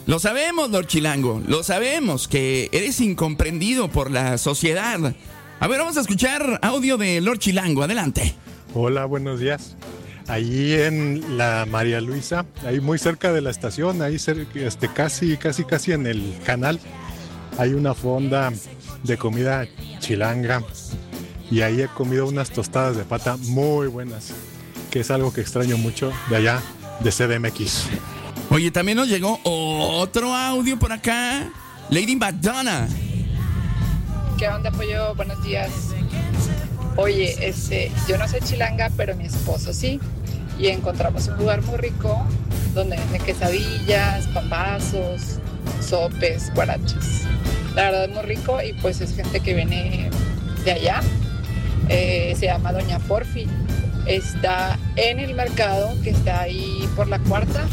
Lo sabemos, Lord Chilango. Lo sabemos que eres incomprendido por la sociedad. A ver, vamos a escuchar audio de Lord Chilango. Adelante. Hola, buenos días. Ahí en la María Luisa, ahí muy cerca de la estación, ahí casi en el canal, hay una fonda de comida chilanga y ahí he comido unas tostadas de pata muy buenas, que es algo que extraño mucho de allá, de CDMX. Oye, también nos llegó otro audio por acá. Lady Madonna. ¿Qué onda, pollo? Buenos días. Oye, yo no soy chilanga, pero mi esposo sí. Y encontramos un lugar muy rico donde venden quesadillas, pambazos, sopes, guarachas. La verdad es muy rico y pues es gente que viene de allá. Se llama Doña Porfi. Está en el mercado que está ahí por la Cuarta.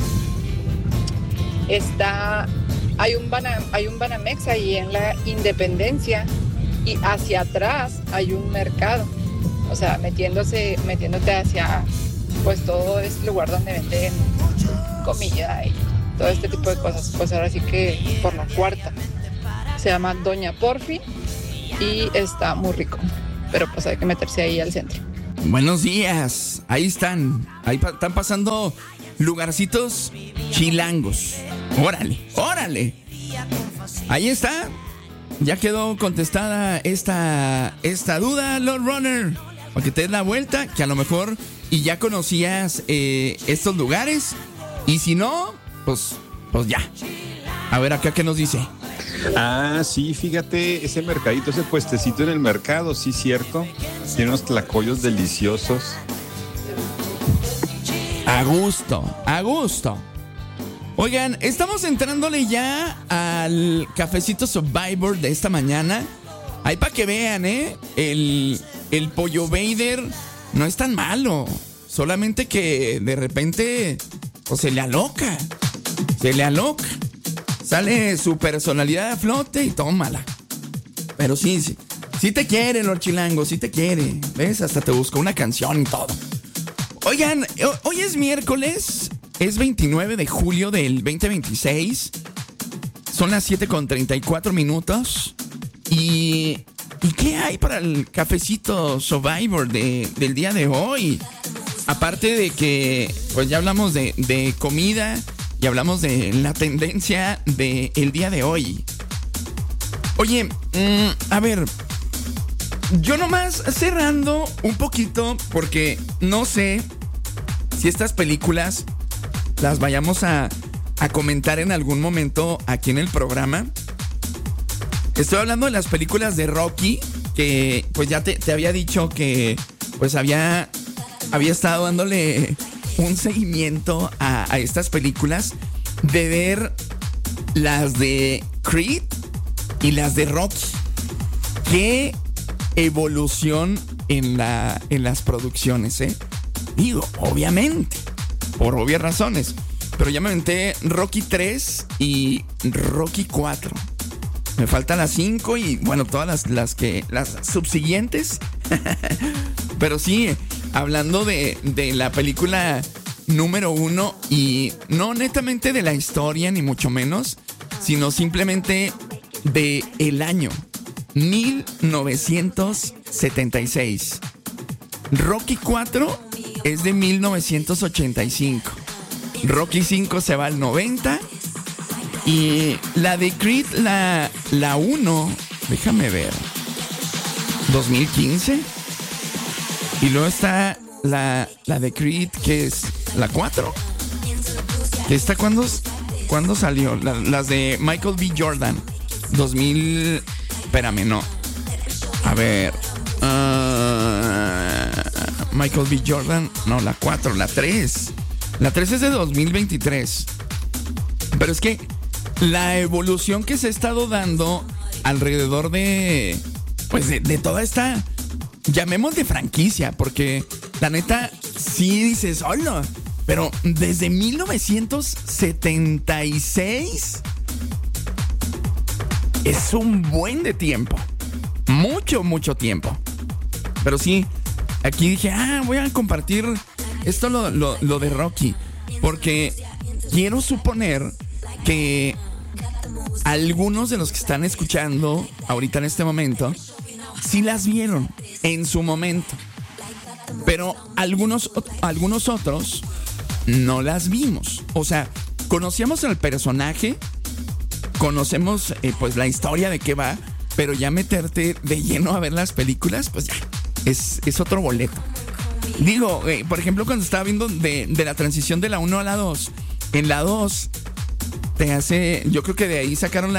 Hay un Banamex ahí en la Independencia y hacia atrás hay un mercado. O sea, metiéndote hacia pues todo este lugar donde venden comida y todo este tipo de cosas. Pues ahora sí que por la Cuarta. Se llama Doña Porfi y está muy rico. Pero pues hay que meterse ahí al centro. Buenos días. Ahí están. Están pasando lugarcitos chilangos. Órale. Ahí está. Ya quedó contestada esta duda, Lord Runner. Para que te des la vuelta, que a lo mejor y ya conocías estos lugares. Y si no, pues ya. A ver acá qué nos dice. Ah, sí, fíjate, ese mercadito, ese puestecito en el mercado, sí, cierto. Tiene unos tlacoyos deliciosos. A gusto. Oigan, estamos entrándole ya al cafecito Survivor de esta mañana. Ahí para que vean, el pollo Vader no es tan malo. Solamente que de repente pues, se le aloca. Sale su personalidad a flote y tómala. Pero sí te quiere, Lord Chilango, sí te quiere. ¿Ves? Hasta te buscó una canción y todo. Oigan, hoy es miércoles, es 29 de julio del 2026. Son las 7:34. ¿Y qué hay para el cafecito Survivor del día de hoy? Aparte de que pues ya hablamos de comida y hablamos de la tendencia del día de hoy. Oye, a ver, yo nomás cerrando un poquito porque no sé si estas películas las vayamos a comentar en algún momento aquí en el programa. Estoy hablando de las películas de Rocky, que pues ya te había dicho que pues había estado dándole un seguimiento a estas películas, de ver las de Creed y las de Rocky. Qué evolución en las producciones, Digo, obviamente, por obvias razones. Pero ya me aventé Rocky 3 y Rocky 4. Me faltan las 5 y bueno, todas las subsiguientes. Pero sí, hablando de la película número 1 y no netamente de la historia ni mucho menos, sino simplemente de el año 1976. Rocky 4 es de 1985. Rocky 5 se va al 90. Y la de Creed, la 1, déjame ver, 2015. Y luego está la de Creed, que es la 4. ¿Esta cuándo salió? Las de Michael B. Jordan, 2000. Espérame, no. A ver. Michael B. Jordan, no, la 4, la 3. La 3 es de 2023. Pero es que la evolución que se ha estado dando alrededor de toda esta, llamémosle franquicia, porque la neta sí dices, hola, pero desde 1976 es un buen de tiempo, mucho tiempo. Pero sí, aquí dije, voy a compartir esto lo de Rocky, porque quiero suponer que algunos de los que están escuchando ahorita en este momento sí las vieron en su momento, pero algunos otros no las vimos. O sea, conocíamos al personaje, conocemos pues la historia de qué va, pero ya meterte de lleno a ver las películas, pues ya es otro boleto. Digo, por ejemplo, cuando estaba viendo de la transición de la 1 a la 2, en la 2 te hace, yo creo que de ahí sacaron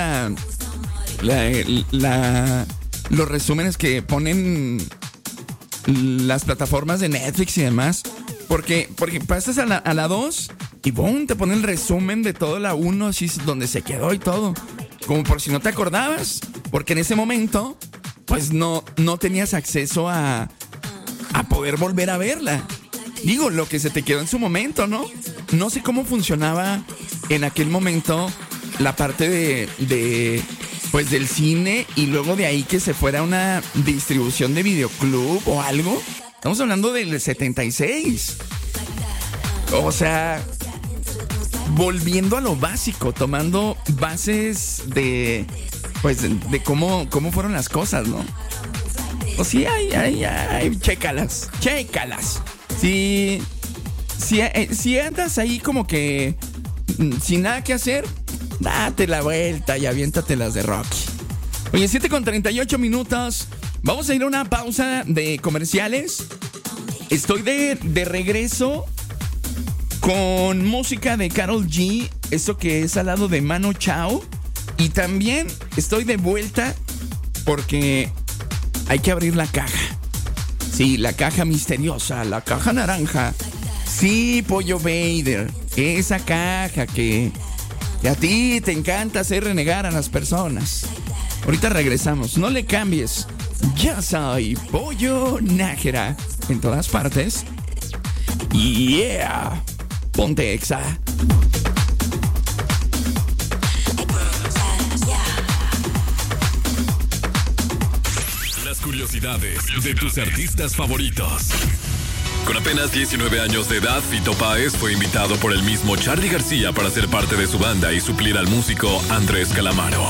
los resúmenes que ponen las plataformas de Netflix y demás, porque pasas a la 2 y boom, te pone el resumen de toda la 1, así donde se quedó y todo, como por si no te acordabas, porque en ese momento pues no tenías acceso a poder volver a verla. Digo, lo que se te quedó en su momento, ¿no? No sé cómo funcionaba en aquel momento la parte de pues del cine, y luego de ahí que se fuera una distribución de videoclub o algo. Estamos hablando del 76. O sea, volviendo a lo básico, tomando bases de cómo fueron las cosas, ¿no? O sí, chécalas. Si andas ahí como que sin nada que hacer, date la vuelta y aviéntate las de Rocky. Oye, 7:38. Vamos a ir a una pausa de comerciales. Estoy de regreso con música de Karol G, esto que es al lado de Manu Chao. Y también estoy de vuelta porque hay que abrir la caja. Sí, la caja misteriosa, la caja naranja. Sí, Pollo Vader, esa caja que a ti te encanta hacer renegar a las personas. Ahorita regresamos, no le cambies. Ya soy Pollo Nájera en todas partes. Yeah, ponte Exa. Las curiosidades de tus artistas favoritos. Con apenas 19 años de edad, Fito Páez fue invitado por el mismo Charly García para ser parte de su banda y suplir al músico Andrés Calamaro.